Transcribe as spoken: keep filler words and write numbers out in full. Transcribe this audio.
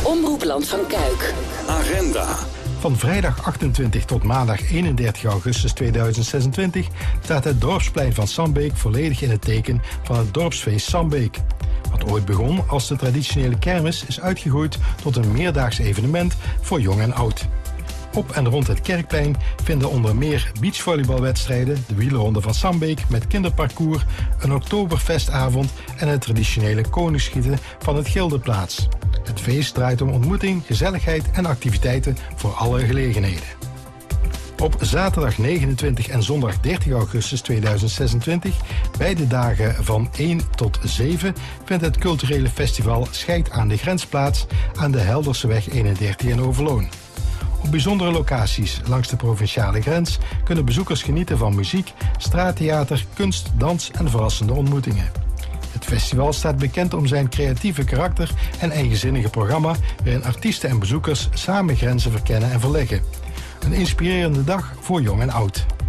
Omroepland van Kuik. Agenda. Van vrijdag achtentwintig tot maandag eenendertig augustus tweeduizend zesentwintig staat het dorpsplein van Sambeek volledig in het teken van het dorpsfeest Sambeek. Wat ooit begon als de traditionele kermis is uitgegroeid tot een meerdaags evenement voor jong en oud. Op en rond het Kerkplein vinden onder meer beachvolleybalwedstrijden, de wielerronde van Sambeek met kinderparcours, een oktoberfestavond en het traditionele koningsschieten van het Gilde plaats. Het feest draait om ontmoeting, gezelligheid en activiteiten voor alle gelegenheden. Op zaterdag negenentwintig en zondag dertig augustus tweeduizend zesentwintig, beide dagen van één tot zeven, vindt het culturele festival Scheid aan de Grens plaats aan de Helderseweg eenendertig in Overloon. Op bijzondere locaties langs de provinciale grens kunnen bezoekers genieten van muziek, straattheater, kunst, dans en verrassende ontmoetingen. Het festival staat bekend om zijn creatieve karakter en eigenzinnige programma, waarin artiesten en bezoekers samen grenzen verkennen en verleggen. Een inspirerende dag voor jong en oud.